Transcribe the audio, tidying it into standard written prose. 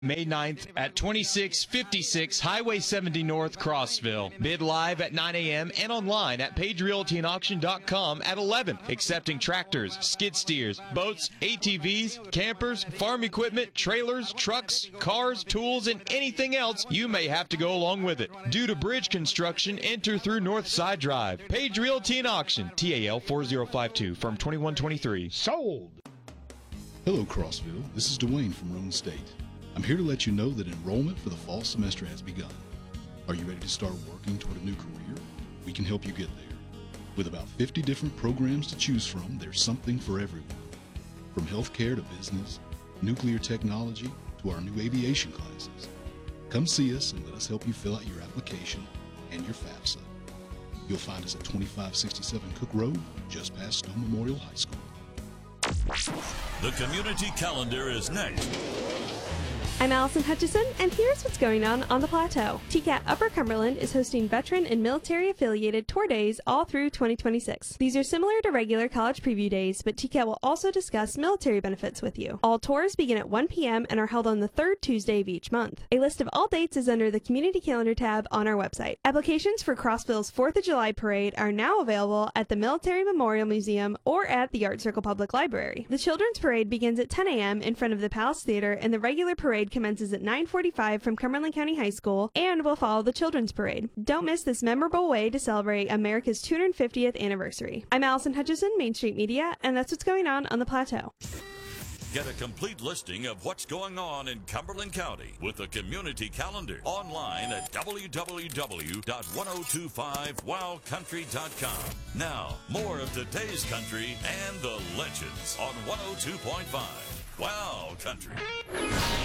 May 9th at 2656 Highway 70 North, Crossville. Bid live at 9 a.m. and online at pagerealtyandauction.com at 11. Accepting tractors, skid steers, boats, ATVs, campers, farm equipment, trailers, trucks, cars, tools, and anything else you may have to go along with it. Due to bridge construction, enter through North Side Drive. Page Realty and Auction, TAL 4052, firm 2123. Sold! Hello, Crossville. This is Dwayne from Roman State. I'm here to let you know that enrollment for the fall semester has begun. Are you ready to start working toward a new career? We can help you get there. With about 50 different programs to choose from, there's something for everyone. From healthcare to business, nuclear technology, to our new aviation classes. Come see us and let us help you fill out your application and your FAFSA. You'll find us at 2567 Cook Road, just past Stone Memorial High School. The community calendar is next. I'm Allison Hutchison, and here's what's going on the Plateau. TCAT Upper Cumberland is hosting veteran and military-affiliated tour days all through 2026. These are similar to regular college preview days, but TCAT will also discuss military benefits with you. All tours begin at 1 p.m. and are held on the third Tuesday of each month. A list of all dates is under the Community Calendar tab on our website. Applications for Crossville's 4th of July Parade are now available at the Military Memorial Museum or at the Art Circle Public Library. The Children's Parade begins at 10 a.m. in front of the Palace Theater, and the regular parade commences at 9:45 from Cumberland County High School and will follow the Children's Parade. Don't miss this memorable way to celebrate America's 250th anniversary. I'm Allison Hutchison, Main Street Media, and that's what's going on the Plateau. Get a complete listing of what's going on in Cumberland County with the community calendar online at www.1025wowcountry.com. Now, more of today's country and the legends on 102.5 Wow Country.